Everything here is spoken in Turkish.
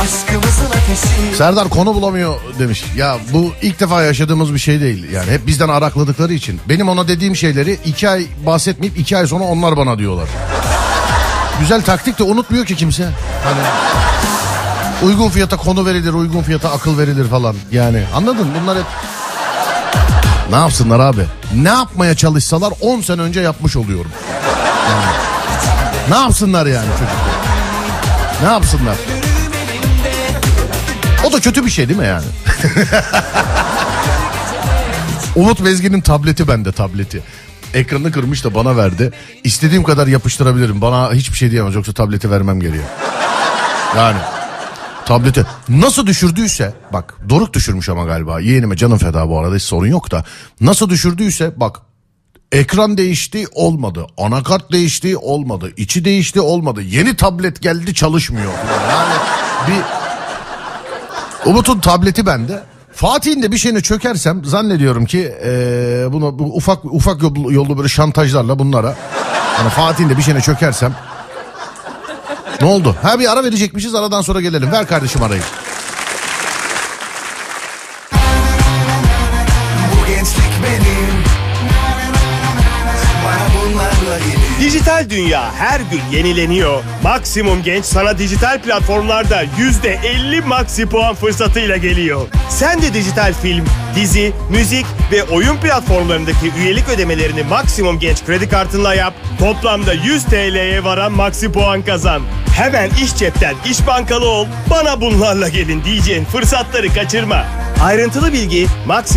aşkımızın ateşi. Serdar konu bulamıyor demiş. Ya bu ilk defa yaşadığımız bir şey değil. Yani hep bizden arakladıkları için. Benim ona dediğim şeyleri 2 ay bahsetmeyip 2 ay sonra onlar bana diyorlar. Güzel taktik de unutmuyor ki kimse. Hani uygun fiyata konu verilir, uygun fiyata akıl verilir falan. Yani anladın? Bunlar hep... Ne yapsınlar abi? Ne yapmaya çalışsalar 10 sene önce yapmış oluyorum. Yani, ne yapsınlar yani çocuklar? Ne yapsınlar? O da kötü bir şey değil mi yani? Umut Bezgin'in tableti bende, tableti. Ekranını kırmış da bana verdi. İstediğim kadar yapıştırabilirim. Bana hiçbir şey diyemez. Yoksa tableti vermem gerekiyor. Yani tableti nasıl düşürdüyse, bak Doruk düşürmüş ama galiba. Yeğenime canım feda bu arada, hiç sorun yok da. Nasıl düşürdüyse bak, ekran değişti olmadı. Anakart değişti olmadı. İçi değişti olmadı. Yeni tablet geldi çalışmıyor. Yani bir... Umut'un tableti bende. Fatih'in de bir şeyini çökersem zannediyorum ki bunu bu ufak yollu böyle şantajlarla bunlara, yani Fatih'in de bir şeyini çökersem. Ne oldu? Ha, bir ara verecekmişiz, aradan sonra gelelim. Ver kardeşim arayı. Bu gençlik benim. Bana bunlarla gelin. Dijital dünya her gün yenileniyor. Maksimum Genç sana dijital platformlarda %50 maksi puan fırsatıyla geliyor. Sen de dijital film, dizi, müzik ve oyun platformlarındaki üyelik ödemelerini Maksimum Genç kredi kartınla yap. Toplamda 100 TL'ye varan maksi puan kazan. Hemen iş cepten iş bankalı ol. Bana bunlarla gelin diyeceğin fırsatları kaçırma. Ayrıntılı bilgi Maksimum